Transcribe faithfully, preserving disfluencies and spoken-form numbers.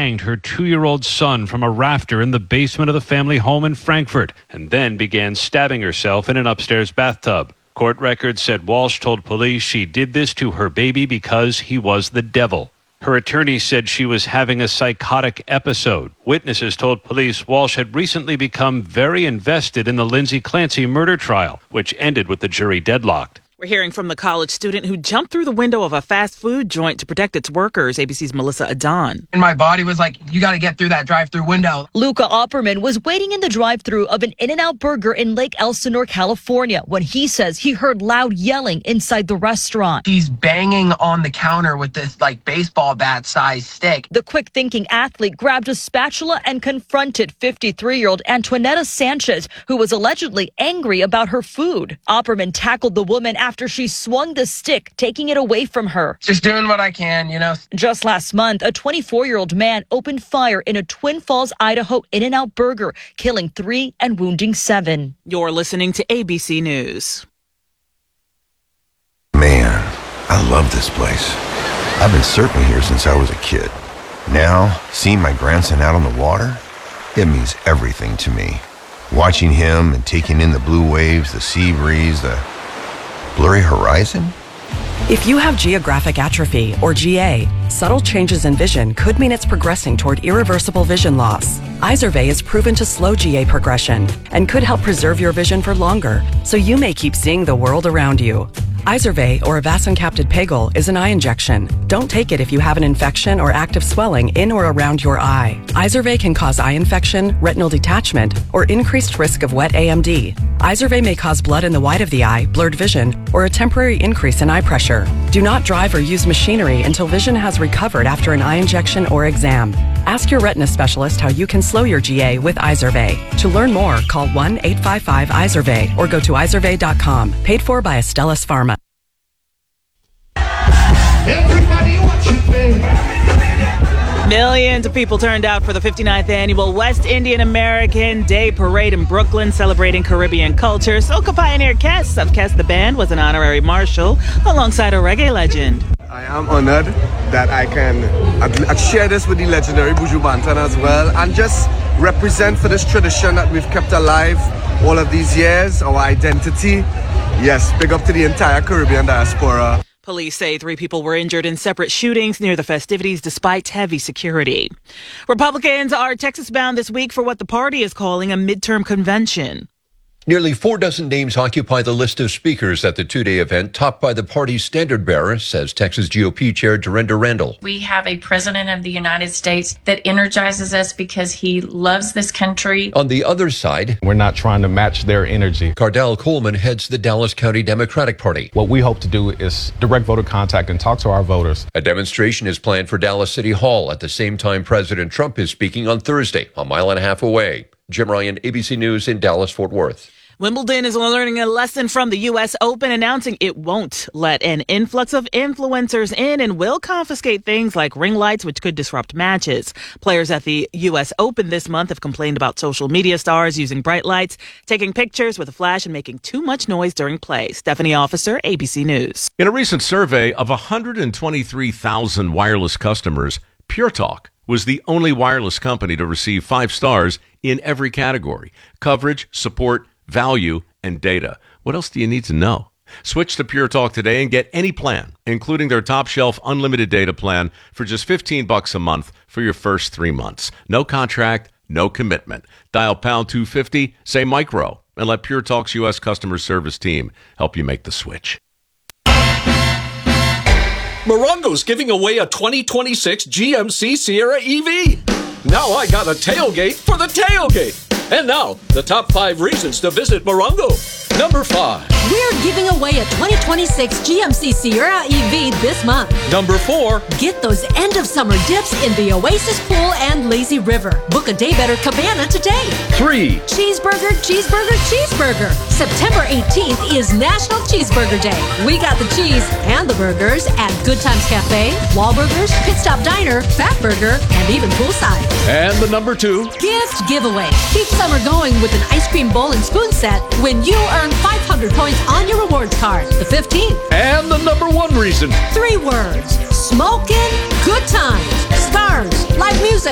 hanged her two-year-old son from a rafter in the basement of the family home in Frankfurt and then began stabbing herself in an upstairs bathtub. Court records said Walsh told police she did this to her baby because he was the devil. Her attorney said she was having a psychotic episode. Witnesses told police Walsh had recently become very invested in the Lindsay Clancy murder trial, which ended with the jury deadlocked. We're hearing from the college student who jumped through the window of a fast food joint to protect its workers. A B C's Melissa Adon. And my body was like, you got to get through that drive-through window. Luca Opperman was waiting in the drive-through of an In-N-Out Burger in Lake Elsinore, California, when he says he heard loud yelling inside the restaurant. He's banging on the counter with this like baseball bat-sized stick. The quick-thinking athlete grabbed a spatula and confronted fifty-three-year-old Antoinetta Sanchez, who was allegedly angry about her food. Opperman tackled the woman after after she swung the stick, taking it away from her. Just doing what I can, you know. Just last month, a twenty-four-year-old man opened fire in a Twin Falls, Idaho In-N-Out Burger, killing three and wounding seven. You're listening to A B C News. Man, I love this place. I've been surfing here since I was a kid. Now, seeing my grandson out on the water, it means everything to me. Watching him and taking in the blue waves, the sea breeze, the blurry horizon? If you have geographic atrophy, or G A, subtle changes in vision could mean it's progressing toward irreversible vision loss. Izervay is proven to slow G A progression and could help preserve your vision for longer, so you may keep seeing the world around you. Izervay, or avacincaptad pegol, is an eye injection. Don't take it if you have an infection or active swelling in or around your eye. Izervay can cause eye infection, retinal detachment, or increased risk of wet A M D. Izervay may cause blood in the white of the eye, blurred vision, or a temporary increase in eye pressure. Do not drive or use machinery until vision has recovered after an eye injection or exam. Ask your retina specialist how you can slow your G A with Izervay. To learn more, call one eight five five Izervay or go to izervay dot com. Paid for by Astellas Pharma. Everybody watch it, baby. Millions of people turned out for the fifty-ninth annual West Indian American Day Parade in Brooklyn, celebrating Caribbean culture. Soca pioneer Kes of Kes the Band was an honorary marshal alongside a reggae legend. I am honored that I can uh, share this with the legendary Buju Banton as well, and just represent for this tradition that we've kept alive all of these years, our identity. Yes, big up to the entire Caribbean diaspora. Police say three people were injured in separate shootings near the festivities despite heavy security. Republicans are Texas-bound this week for what the party is calling a midterm convention. Nearly four dozen names occupy the list of speakers at the two-day event, topped by the party's standard bearer, says Texas G O P Chair Dorinda Randall. We have a president of the United States that energizes us because he loves this country. On the other side, we're not trying to match their energy. Cardell Coleman heads the Dallas County Democratic Party. What we hope to do is direct voter contact and talk to our voters. A demonstration is planned for Dallas City Hall at the same time President Trump is speaking on Thursday, a mile and a half away. Jim Ryan, A B C News in Dallas-Fort Worth. Wimbledon is learning a lesson from the U S Open, announcing it won't let an influx of influencers in and will confiscate things like ring lights, which could disrupt matches. Players at the U S Open this month have complained about social media stars using bright lights, taking pictures with a flash, and making too much noise during play. Stephanie Officer, A B C News. In a recent survey of one hundred twenty-three thousand wireless customers, Pure Talk was the only wireless company to receive five stars in every category: coverage, support, value, and data. What else do you need to know? Switch to Pure Talk today and get any plan, including their top shelf unlimited data plan, for just fifteen bucks a month for your first three months. No contract, no commitment. Dial pound two fifty, say micro, and let Pure Talk's U S customer service team help you make the switch. Morongo's giving away a twenty twenty-six G M C Sierra E V. Now I got a tailgate for the tailgate. And now, the top five reasons to visit Morongo. Number five. We're giving away a twenty twenty-six G M C Sierra E V this month. Number four. Get those end-of-summer dips in the Oasis Pool and Lazy River. Book a day better cabana today. Three. Cheeseburger, cheeseburger, cheeseburger. September eighteenth is National Cheeseburger Day. We got the cheese and the burgers at Good Times Cafe, Wahlburgers, Pit Stop Diner, Fat Burger, and even poolside. And the number two. Gift giveaway. Keep summer going with an ice cream bowl and spoon set when you earn five hundred points on your rewards card. The fifteenth. And the number one reason. Three words. Smoking good times. Stars, live music.